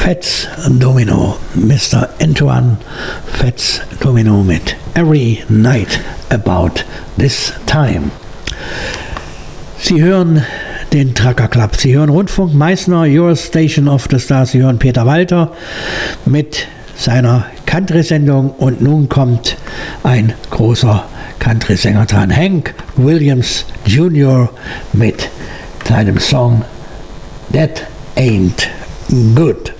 Fats Domino, Mr. Antoine Fats Domino mit Every Night About This Time. Sie hören den Trucker Club, Sie hören Rundfunk Meißner, Your Station of the Stars, Sie hören Peter Walter mit seiner Country-Sendung und nun kommt ein großer Country-Sänger dran, Hank Williams Jr. mit seinem Song That Ain't Good.